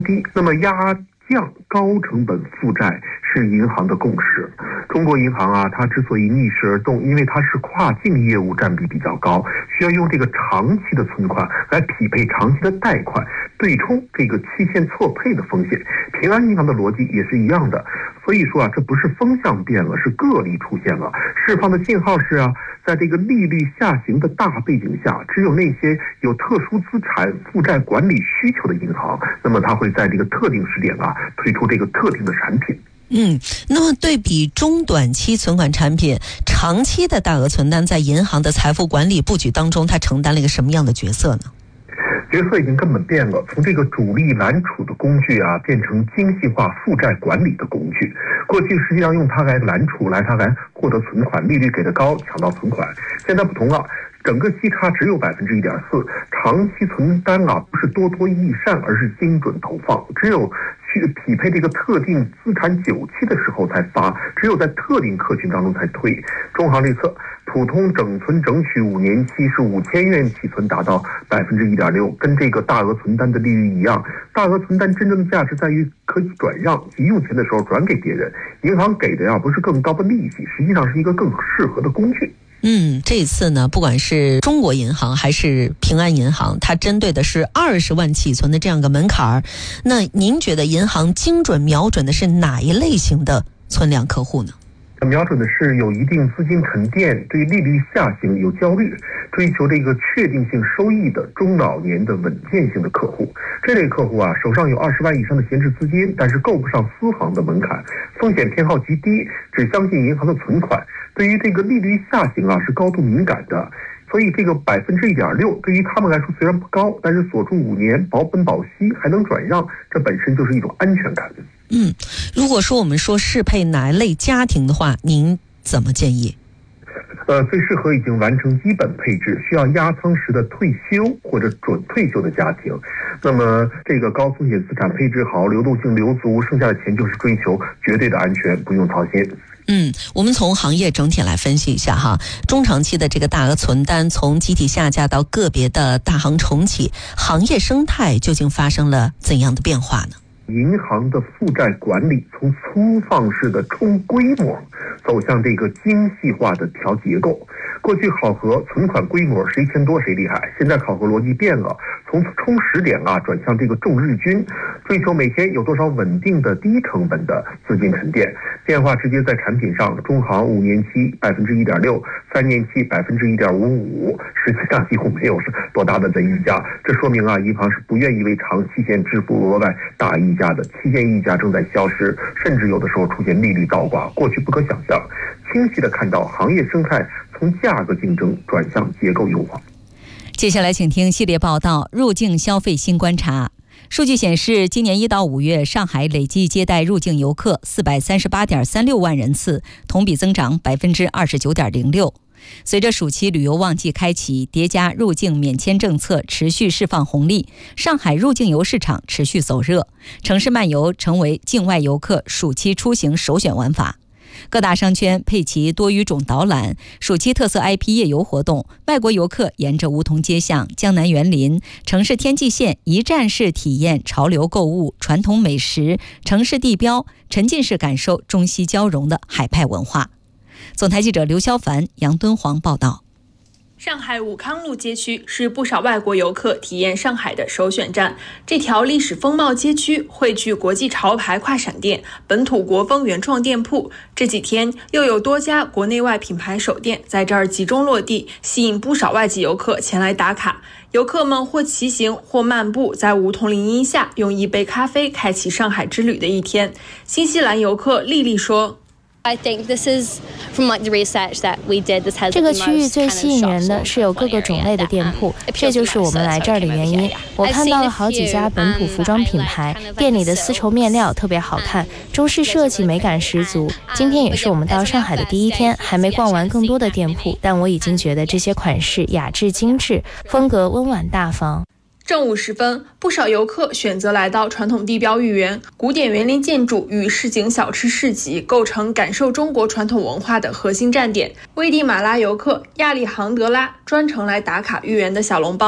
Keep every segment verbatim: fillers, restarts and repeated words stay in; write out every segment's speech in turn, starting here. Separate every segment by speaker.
Speaker 1: 低。那么压降高成本负债是银行的共识。中国银行啊，它之所以逆势而动，因为它是跨境业务占比比较高，需要用这个长期的存款来匹配长期的贷款，对冲这个期限错配的风险。平安银行的逻辑也是一样的。所以说啊，这不是风向变了，是个例出现了。释放的信号是啊，在这个利率下行的大背景下，只有那些有特殊资产负债管理需求的银行，那么它会在这个特定时点啊推出这个特定的产品。
Speaker 2: 嗯，那么对比中短期存款产品，长期的大额存单在银行的财富管理布局当中，它承担了一个什么样的角色呢？
Speaker 1: 角色已经根本变了，从这个主力揽储的工具啊，变成精细化负债管理的工具。过去实际上用它来揽储，来它来获得存款，利率给的高，抢到存款。现在不同了，整个息差只有百分之一点四，长期存单啊不是多多益善，而是精准投放，只有去匹配这个特定资产久期的时候才发，只有在特定客群当中才推。中行这侧普通整存整取五年期是五千元起存达到百分之一点六，跟这个大额存单的利率一样。大额存单真正的价值在于可以转让，急用钱的时候转给别人。银行给的呀不是更高的利息，实际上是一个更适合的工具。
Speaker 2: 嗯，这次呢，不管是中国银行还是平安银行，它针对的是二十万起存的这样一个门槛儿。那您觉得银行精准瞄准的是哪一类型的存量客户呢？
Speaker 1: 瞄准的是有一定资金沉淀、对利率下行有焦虑、追求这个确定性收益的中老年的稳健性的客户。这类客户啊，手上有二十万以上的闲置资金，但是够不上私行的门槛，风险偏好极低，只相信银行的存款。对于这个利率下行啊，是高度敏感的。所以这个百分之一点六对于他们来说虽然不高，但是锁住五年，保本保息，还能转让，这本身就是一种安全感。
Speaker 2: 嗯，如果说我们说适配哪一类家庭的话，您怎么建议？
Speaker 1: 呃，最适合已经完成基本配置，需要压舱时的退休或者准退休的家庭。那么这个高风险资产配置好，流动性留足，剩下的钱就是追求绝对的安全，不用操心。
Speaker 2: 嗯，我们从行业整体来分析一下哈，中长期的这个大额存单从集体下架到个别的大行重启，行业生态究竟发生了怎样的变化呢？
Speaker 1: 银行的负债管理从粗放式的冲规模走向这个精细化的调结构。过去考核存款规模谁钱多谁厉害，现在考核逻辑变了，从冲时点啊转向这个重日均，追求每天有多少稳定的低成本的资金沉淀。变化直接在产品上，中行五年期百分之一点六，三年期百分之一点五五，实际上几乎没有多大的增溢价。这说明啊，银行是不愿意为长期限支付额外大溢价的，期限溢价正在消失，甚至有的时候出现利率倒挂，过去不可想象。清晰地看到行业生态从价格竞争转向结构优化。
Speaker 3: 接下来请听系列报道：入境消费新观察。数据显示，今年一到五月，上海累计接待入境游客四百三十八点三六万人次，同比增长百分之二十九点零六。随着暑期旅游旺季开启，叠加入境免签政策持续释放红利，上海入境游市场持续走热，城市漫游成为境外游客暑期出行首选玩法。各大商圈配齐多语种导览，暑期特色 I P 夜游活动，外国游客沿着梧桐街巷、江南园林、城市天际线一站式体验潮流购物、传统美食、城市地标，沉浸式感受中西交融的海派文化。总台记者刘肖凡、杨敦煌报道。
Speaker 4: 上海武康路街区是不少外国游客体验上海的首选站。这条历史风貌街区汇聚国际潮牌跨闪店、本土国风原创店铺。这几天又有多家国内外品牌首店在这儿集中落地，吸引不少外籍游客前来打卡。游客们或骑行或漫步，在梧桐林荫下用一杯咖啡开启上海之旅的一天。新西兰游客丽丽说
Speaker 5: I think this is from like the research that we did. This has
Speaker 6: 这个区域最吸引人的是有各个种类的店铺，这就是我们来这儿的原因。我看到了好几家本土服装品牌，店里的丝绸面料特别好看，中式设计美感十足。今天也是我们到上海的第一天，还没逛完更多的店铺，但我已经觉得这些款式雅致精致，风格温婉大方。
Speaker 4: 正午时分，不少游客选择来到传统地标豫园，古典园林建筑与市井小吃市集构成感受中国传统文化的核心站点。危地马拉游客亚历杭德拉专程来打卡豫园的小笼包。
Speaker 7: 我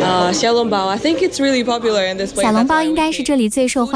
Speaker 7: Uh, 小笼包 I think it's really popular in this place.
Speaker 8: 小笼包应该是这里最受欢迎